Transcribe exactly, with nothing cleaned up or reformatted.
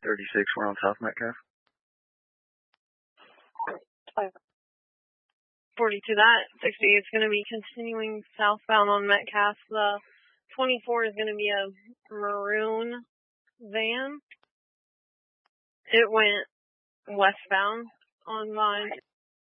thirty-six, we're on South Metcalf. forty-two, that sixty is going to be continuing southbound on Metcalf. The twenty-four is going to be a maroon van. It went westbound on Vine.